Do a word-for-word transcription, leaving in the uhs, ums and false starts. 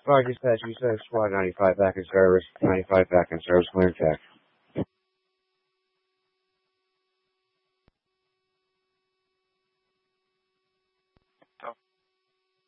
Roger, dispatch. You said Squad ninety-five back in service. ninety-five back in service. Clear check.